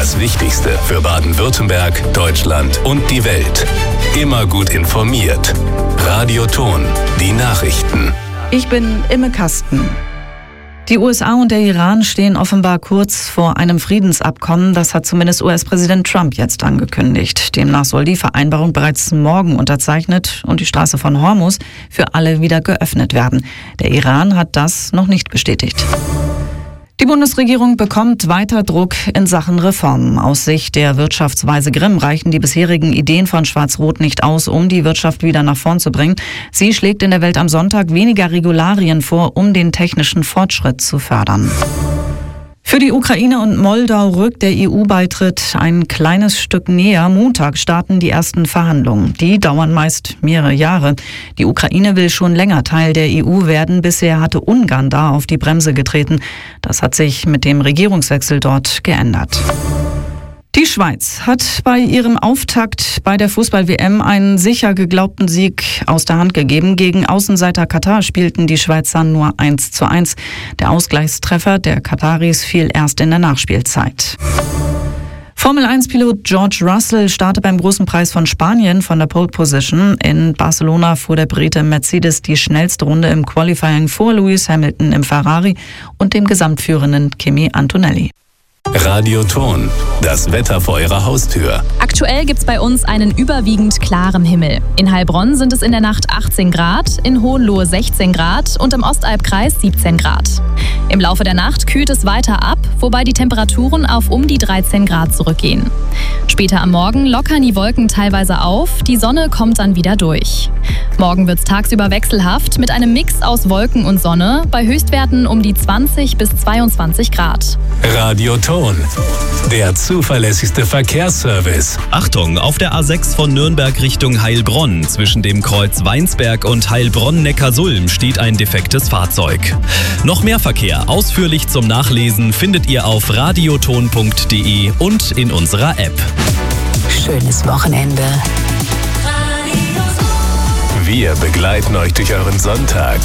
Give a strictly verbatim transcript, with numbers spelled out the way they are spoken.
Das Wichtigste für Baden-Württemberg, Deutschland und die Welt. Immer gut informiert. Radio Ton, die Nachrichten. Ich bin Imme Kasten. Die U S A und der Iran stehen offenbar kurz vor einem Friedensabkommen. Das hat zumindest U S-Präsident Trump jetzt angekündigt. Demnach soll die Vereinbarung bereits morgen unterzeichnet und die Straße von Hormuz für alle wieder geöffnet werden. Der Iran hat das noch nicht bestätigt. Die Bundesregierung bekommt weiter Druck in Sachen Reformen. Aus Sicht der Wirtschaftsweise Grimm reichen die bisherigen Ideen von Schwarz-Rot nicht aus, um die Wirtschaft wieder nach vorn zu bringen. Sie schlägt in der Welt am Sonntag weniger Regularien vor, um den technischen Fortschritt zu fördern. Für die Ukraine und Moldau rückt der E U-Beitritt ein kleines Stück näher. Montag starten die ersten Verhandlungen. Die dauern meist mehrere Jahre. Die Ukraine will schon länger Teil der E U werden. Bisher hatte Ungarn da auf die Bremse getreten. Das hat sich mit dem Regierungswechsel dort geändert. Die Schweiz hat bei ihrem Auftakt bei der Fußball-W M einen sicher geglaubten Sieg aus der Hand gegeben. Gegen Außenseiter Katar spielten die Schweizer nur eins zu eins. Der Ausgleichstreffer der Kataris fiel erst in der Nachspielzeit. Formel eins Pilot George Russell startet beim Großen Preis von Spanien von der Pole Position. In Barcelona fuhr der Brite Mercedes die schnellste Runde im Qualifying vor Lewis Hamilton im Ferrari und dem gesamtführenden Kimi Antonelli. Radio Ton, das Wetter vor Ihrer Haustür. Aktuell gibt's bei uns einen überwiegend klaren Himmel. In Heilbronn sind es in der Nacht achtzehn Grad, in Hohenlohe sechzehn Grad und im Ostalbkreis siebzehn Grad. Im Laufe der Nacht kühlt es weiter ab, wobei die Temperaturen auf um die dreizehn Grad zurückgehen. Später am Morgen lockern die Wolken teilweise auf, die Sonne kommt dann wieder durch. Morgen wird's tagsüber wechselhaft mit einem Mix aus Wolken und Sonne, bei Höchstwerten um die zwanzig bis zweiundzwanzig Grad. Radio Ton, der zuverlässigste Verkehrsservice. Achtung, auf der A sechs von Nürnberg Richtung Heilbronn zwischen dem Kreuz Weinsberg und Heilbronn-Neckarsulm steht ein defektes Fahrzeug. Noch mehr Verkehr ausführlich zum Nachlesen findet ihr auf radioton punkt de und in unserer App. Schönes Wochenende. Wir begleiten euch durch euren Sonntag.